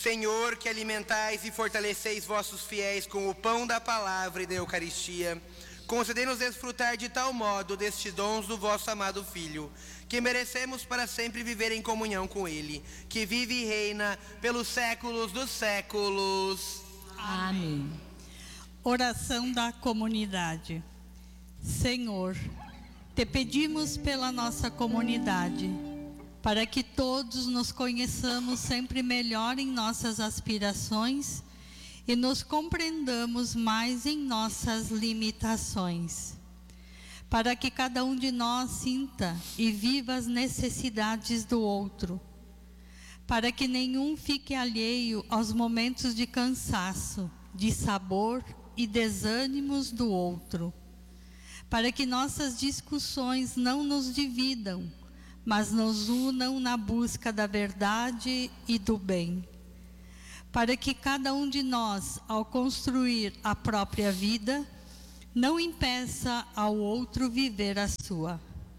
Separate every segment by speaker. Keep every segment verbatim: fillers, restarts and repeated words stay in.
Speaker 1: Senhor, que alimentais e fortaleceis vossos fiéis com o pão da palavra e da Eucaristia, concedei-nos desfrutar de tal modo destes dons do vosso amado Filho, que merecemos para sempre viver em comunhão com Ele, que vive e reina pelos séculos dos séculos.
Speaker 2: Amém. Oração da comunidade. Senhor, te pedimos pela nossa comunidade, para que todos nos conheçamos sempre melhor em nossas aspirações e nos compreendamos mais em nossas limitações, para que cada um de nós sinta e viva as necessidades do outro, para que nenhum fique alheio aos momentos de cansaço, de sabor e desânimos do outro, para que nossas discussões não nos dividam, mas nos unam na busca da verdade e do bem, para que cada um de nós, ao construir a própria vida, não impeça ao outro viver a sua,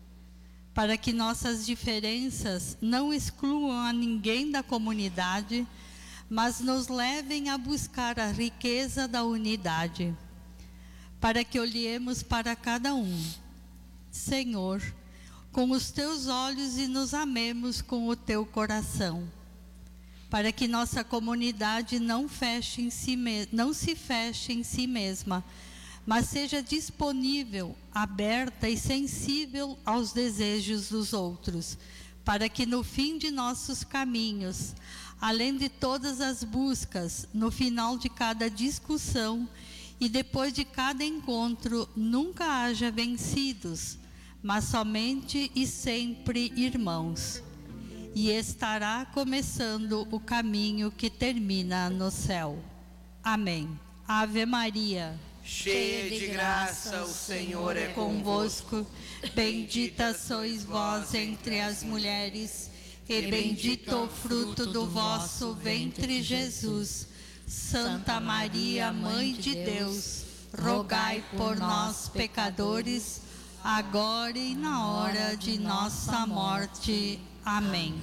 Speaker 2: para que nossas diferenças não excluam a ninguém da comunidade, mas nos levem a buscar a riqueza da unidade, para que olhemos para cada um, Senhor, com os teus olhos e nos amemos com o teu coração, para que nossa comunidade não, feche em si me- não se feche em si mesma, mas seja disponível, aberta e sensível aos desejos dos outros, para que no fim de nossos caminhos, além de todas as buscas, no final de cada discussão e depois de cada encontro, nunca haja vencidos, mas somente e sempre irmãos. E estará começando o caminho que termina no céu. Amém. Ave Maria,
Speaker 1: Cheia de graça, o Senhor é convosco.
Speaker 2: bendita sois vós entre as mulheres, e bendito o fruto do vosso ventre, Jesus. Santa Maria, Mãe de Deus, rogai por nós, pecadores, agora e na hora de nossa morte. Amém.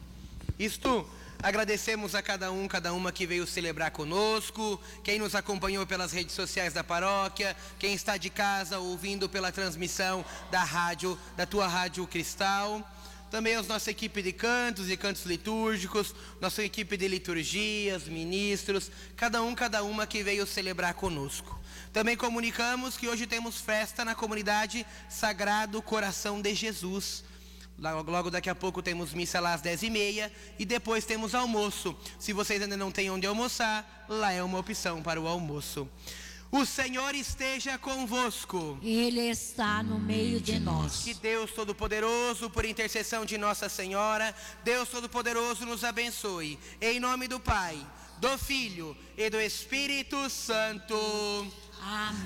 Speaker 1: Isto, agradecemos a cada um, cada uma que veio celebrar conosco, quem nos acompanhou pelas redes sociais da paróquia, quem está de casa ouvindo pela transmissão da rádio, da tua rádio Cristal. Também a nossa equipe de cantos e cantos litúrgicos, nossa equipe de liturgias, ministros, cada um, cada uma que veio celebrar conosco. Também comunicamos que hoje temos festa na comunidade Sagrado Coração de Jesus. Logo, logo daqui a pouco temos missa lá às dez e meia e depois temos almoço. Se vocês ainda não têm onde almoçar, lá é uma opção para o almoço. O Senhor esteja convosco.
Speaker 3: Ele está no meio de nós.
Speaker 1: Que Deus Todo-Poderoso, por intercessão de Nossa Senhora, Deus Todo-Poderoso nos abençoe. Em nome do Pai, do Filho e do Espírito Santo.
Speaker 3: Amém.